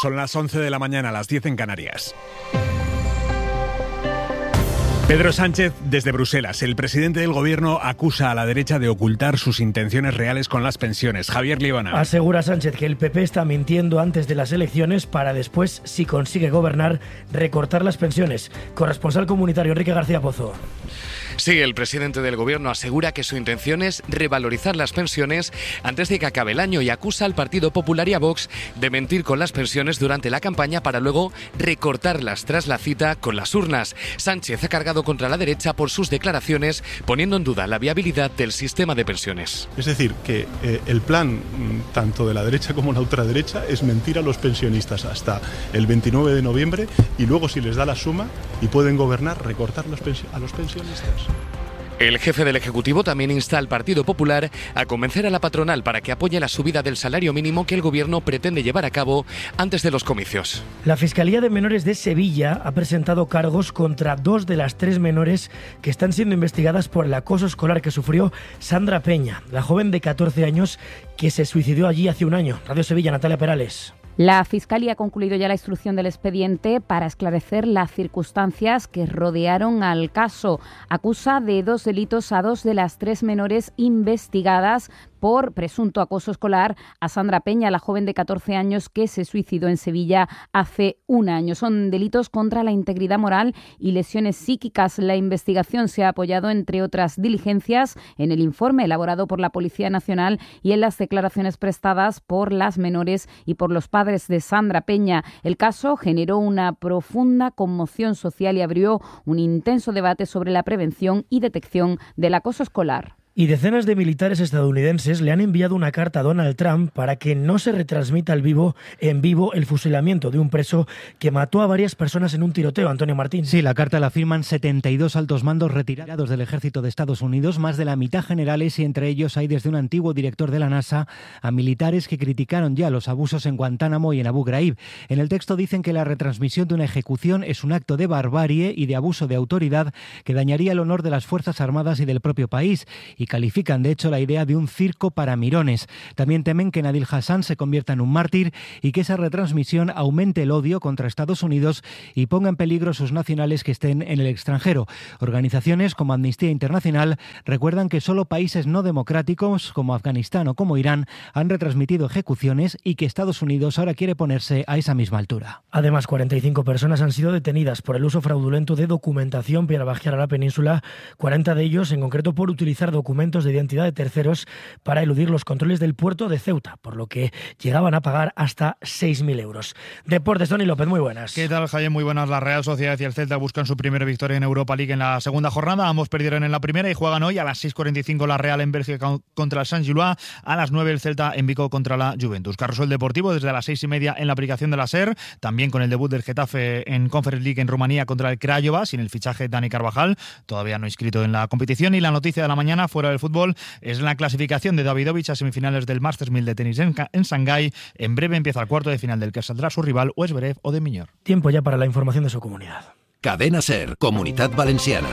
Son las 11 de la mañana, las 10 en Canarias. Pedro Sánchez desde Bruselas. El presidente del gobierno acusa a la derecha de ocultar sus intenciones reales con las pensiones. Javier Líbana. Asegura Sánchez que el PP está mintiendo antes de las elecciones para después, si consigue gobernar, recortar las pensiones. Corresponsal comunitario Enrique García Pozo. Sí, el presidente del gobierno asegura que su intención es revalorizar las pensiones antes de que acabe el año y acusa al Partido Popular y a Vox de mentir con las pensiones durante la campaña para luego recortarlas tras la cita con las urnas. Sánchez ha cargado contra la derecha por sus declaraciones, poniendo en duda la viabilidad del sistema de pensiones. Es decir, que el plan tanto de la derecha como la ultraderecha es mentir a los pensionistas hasta el 29 de noviembre y luego, si les da la suma y pueden gobernar, recortar a los pensionistas. El jefe del Ejecutivo también insta al Partido Popular a convencer a la patronal para que apoye la subida del salario mínimo que el gobierno pretende llevar a cabo antes de los comicios. La Fiscalía de Menores de Sevilla ha presentado cargos contra 2 de las 3 menores que están siendo investigadas por el acoso escolar que sufrió Sandra Peña, la joven de 14 años que se suicidó allí hace un año. Radio Sevilla, Natalia Perales. La Fiscalía ha concluido ya la instrucción del expediente para esclarecer las circunstancias que rodearon al caso. Acusa de 2 delitos a 2 de las 3 menores investigadas por presunto acoso escolar a Sandra Peña, la joven de 14 años que se suicidó en Sevilla hace un año. Son delitos contra la integridad moral y lesiones psíquicas. La investigación se ha apoyado, entre otras diligencias, en el informe elaborado por la Policía Nacional y en las declaraciones prestadas por las menores y por los padres de Sandra Peña. El caso generó una profunda conmoción social y abrió un intenso debate sobre la prevención y detección del acoso escolar. Y decenas de militares estadounidenses le han enviado una carta a Donald Trump para que no se retransmita en vivo el fusilamiento de un preso que mató a varias personas en un tiroteo. Antonio Martín. Sí, la carta la firman 72 altos mandos retirados del ejército de Estados Unidos, más de la mitad generales, y entre ellos hay desde un antiguo director de la NASA a militares que criticaron ya los abusos en Guantánamo y en Abu Ghraib. En el texto dicen que la retransmisión de una ejecución es un acto de barbarie y de abuso de autoridad que dañaría el honor de las Fuerzas Armadas y del propio país, y califican de hecho la idea de un circo para mirones. También temen que Nabil Hassan se convierta en un mártir y que esa retransmisión aumente el odio contra Estados Unidos y ponga en peligro sus nacionales que estén en el extranjero. Organizaciones como Amnistía Internacional recuerdan que solo países no democráticos como Afganistán o como Irán han retransmitido ejecuciones y que Estados Unidos ahora quiere ponerse a esa misma altura. Además, 45 personas han sido detenidas por el uso fraudulento de documentación para viajar a la península, 40 de ellos en concreto por utilizar documentos de identidad de terceros para eludir los controles del puerto de Ceuta, por lo que llegaban a pagar hasta 6.000 euros. Deportes, Toni López, muy buenas. ¿Qué tal, Jaime? Muy buenas. La Real Sociedad y el Celta buscan su primera victoria en Europa League en la segunda jornada. Ambos perdieron en la primera y juegan hoy a las 6:45 la Real en Bélgica contra el Saint-Gilloise, a las 9 el Celta en Vigo contra la Juventus. Carrusel Deportivo desde las 6:30 en la aplicación de la SER, también con el debut del Getafe en Conference League en Rumanía contra el Craiova, sin el fichaje Dani Carvajal, todavía no inscrito en la competición. Y la noticia de la mañana, fuera del fútbol, es la clasificación de Davidovich a semifinales del Masters 1000 de tenis en Shanghái. En breve empieza el cuarto de final del que saldrá su rival Zverev o de Miñor. Tiempo ya para la información de su comunidad. Cadena SER, Comunitat Valenciana.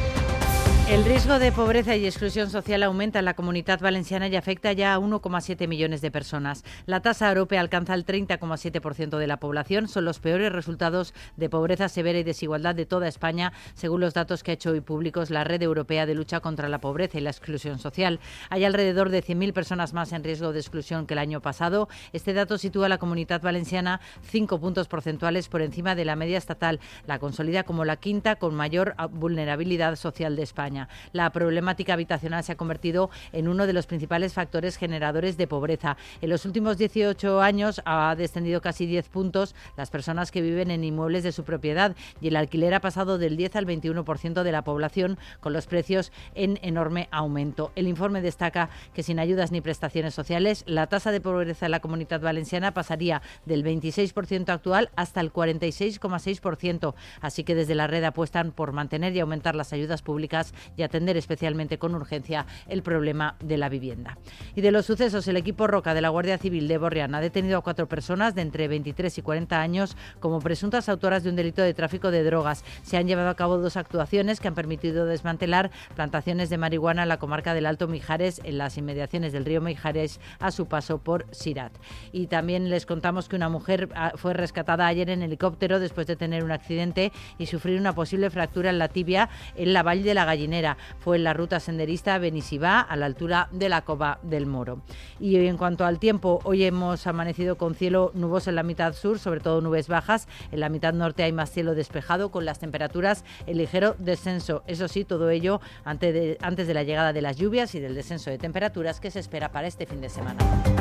El riesgo de pobreza y exclusión social aumenta en la Comunitat Valenciana y afecta ya a 1,7 millones de personas. La tasa europea alcanza el 30,7% de la población. Son los peores resultados de pobreza severa y desigualdad de toda España, según los datos que ha hecho hoy públicos la Red Europea de Lucha contra la Pobreza y la Exclusión Social. Hay alrededor de 100.000 personas más en riesgo de exclusión que el año pasado. Este dato sitúa a la Comunitat Valenciana 5 puntos porcentuales por encima de la media estatal. La consolida como la quinta con mayor vulnerabilidad social de España. La problemática habitacional se ha convertido en uno de los principales factores generadores de pobreza. En los últimos 18 años ha descendido casi 10 puntos las personas que viven en inmuebles de su propiedad y el alquiler ha pasado del 10 al 21% de la población, con los precios en enorme aumento. El informe destaca que sin ayudas ni prestaciones sociales, la tasa de pobreza en la Comunitat Valenciana pasaría del 26% actual hasta el 46,6%. Así que desde la red apuestan por mantener y aumentar las ayudas públicas y atender especialmente con urgencia el problema de la vivienda. Y de los sucesos, el equipo Roca de la Guardia Civil de Borriana ha detenido a 4 personas de entre 23 y 40 años como presuntas autoras de un delito de tráfico de drogas. Se han llevado a cabo 2 actuaciones que han permitido desmantelar plantaciones de marihuana en la comarca del Alto Mijares, en las inmediaciones del río Mijares, a su paso por Sirat. Y también les contamos que una mujer fue rescatada ayer en helicóptero después de tener un accidente y sufrir una posible fractura en la tibia en la Vall de la Gallinera. Fue en la ruta senderista Benissibà, a la altura de la Cova del Moro. Y en cuanto al tiempo, hoy hemos amanecido con cielo nuboso en la mitad sur, sobre todo nubes bajas. En la mitad norte hay más cielo despejado, con las temperaturas en ligero descenso. Eso sí, todo ello antes de la llegada de las lluvias y del descenso de temperaturas que se espera para este fin de semana.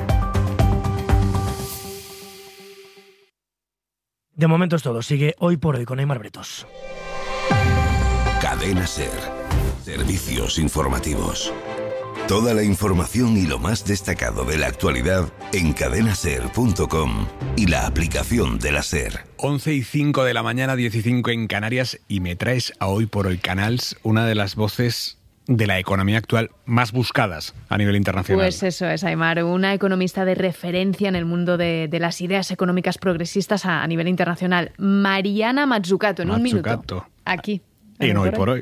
De momento es todo. Sigue Hoy por Hoy con Aimar Bretos. Cadena SER. Servicios informativos. Toda la información y lo más destacado de la actualidad en cadenaser.com y la aplicación de la SER. 11:05 de la mañana, 15 en Canarias, y me traes a Hoy por Hoy Canals una de las voces de la economía actual más buscadas a nivel internacional. Pues eso es, Aimar, una economista de referencia en el mundo de las ideas económicas progresistas a nivel internacional. Mariana Mazzucato, en un minuto. Aquí. En Hoy por Hoy.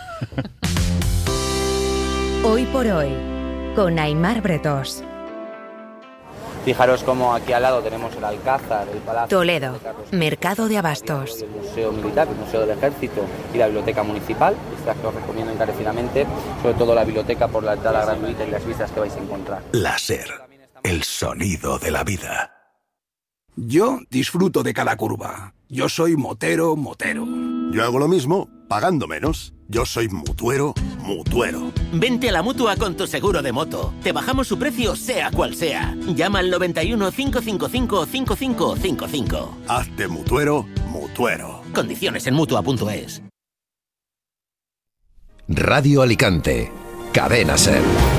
Hoy por Hoy, con Aimar Bretos. Fijaros cómo aquí al lado tenemos el Alcázar, el Palacio Toledo, Mercado de Abastos. El Museo Militar, el Museo del Ejército y la Biblioteca Municipal. Estas que os recomiendo encarecidamente, sobre todo la biblioteca por la entrada gratuita y las vistas que vais a encontrar. La SER, el sonido de la vida. Yo disfruto de cada curva. Yo soy motero. Yo hago lo mismo, pagando menos. Yo soy mutuero. Vente a la Mutua con tu seguro de moto. Te bajamos su precio sea cual sea. Llama al 91 555 5555. Hazte mutuero. Condiciones en Mutua.es. Radio Alicante. Cadena SER.